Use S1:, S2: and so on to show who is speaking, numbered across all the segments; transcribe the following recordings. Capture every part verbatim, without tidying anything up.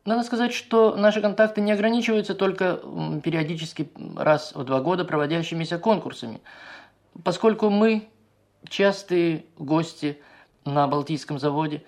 S1: Надо сказать, что наши контакты не ограничиваются только периодически раз в два года проводящимися конкурсами, поскольку мы частые гости на Балтийском заводе,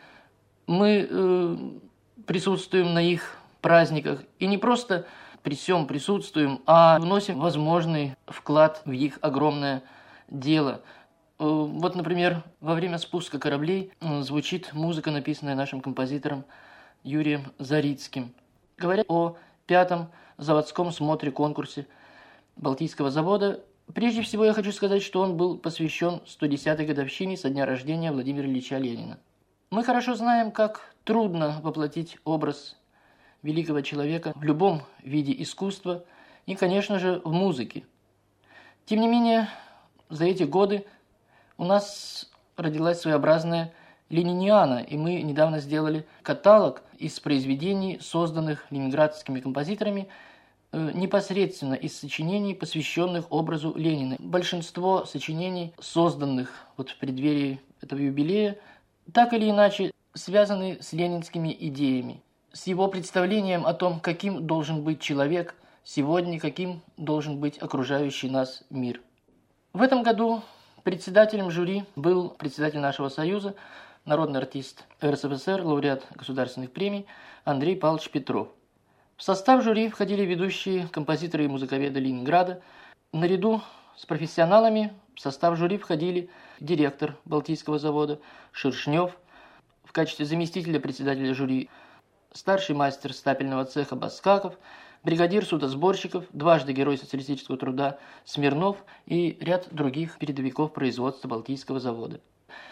S1: мы э, присутствуем на их праздниках и не просто при всем присутствуем, а вносим возможный вклад в их огромное дело. Вот, например, во время спуска кораблей звучит музыка, написанная нашим композитором Юрием Зарицким. Говоря о пятом заводском смотре-конкурсе Балтийского завода, прежде всего я хочу сказать, что он был посвящен сто десятой годовщине со дня рождения Владимира Ильича Ленина. Мы хорошо знаем, как трудно воплотить образ великого человека в любом виде искусства и, конечно же, в музыке. Тем не менее, за эти годы у нас родилась своеобразная лениниана, и мы недавно сделали каталог из произведений, созданных ленинградскими композиторами, непосредственно из сочинений, посвященных образу Ленина. Большинство сочинений, созданных вот в преддверии этого юбилея, так или иначе связаны с ленинскими идеями, с его представлением о том, каким должен быть человек сегодня, каким должен быть окружающий нас мир. В этом году председателем жюри был председатель нашего союза, народный артист эр эс эф эс эр, лауреат государственных премий Андрей Павлович Петров. В состав жюри входили ведущие композиторы и музыковеды Ленинграда. Наряду с профессионалами в состав жюри входили директор Балтийского завода Шершнев, в качестве заместителя председателя жюри старший мастер стапельного цеха Баскаков, бригадир судосборщиков, дважды Герой социалистического труда Смирнов и ряд других передовиков производства Балтийского завода.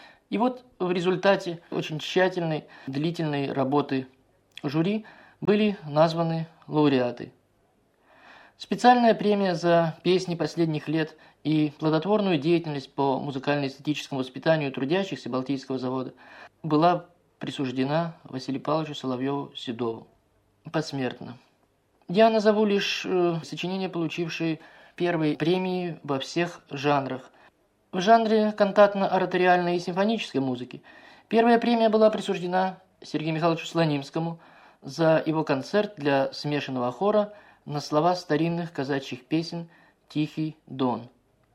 S1: И вот в результате очень тщательной, длительной работы жюри были названы лауреаты. Специальная премия за песни последних лет и плодотворную деятельность по музыкально-эстетическому воспитанию трудящихся Балтийского завода была присуждена Василию Павловичу Соловьеву-Седову посмертно. Я назову лишь э, сочинения, получившие первые премии во всех жанрах. В жанре кантатно-ораториальной и симфонической музыки первая премия была присуждена Сергею Михайловичу Слонимскому за его концерт для смешанного хора на слова старинных казачьих песен «Тихий Дон».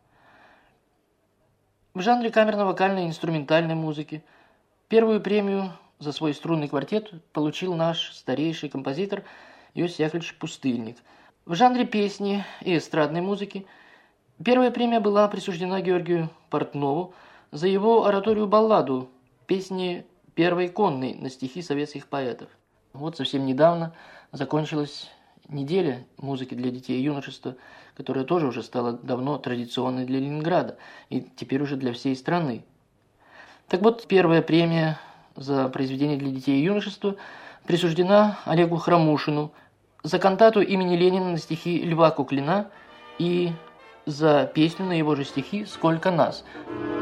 S1: В жанре камерно-вокальной и инструментальной музыки первую премию за свой струнный квартет получил наш старейший композитор Иосиф Яковлевич Пустыльник. В жанре песни и эстрадной музыки первая премия была присуждена Георгию Портнову за его ораторию-балладу «Песни первой конной» на стихи советских поэтов. Вот совсем недавно закончилась неделя музыки для детей и юношества, которая тоже уже стала давно традиционной для Ленинграда и теперь уже для всей страны. Так вот, первая премия за произведение для детей и юношества присуждена Олегу Храмушину за кантату имени Ленина на стихи Льва Куклина и за песню на его же стихи «Сколько нас».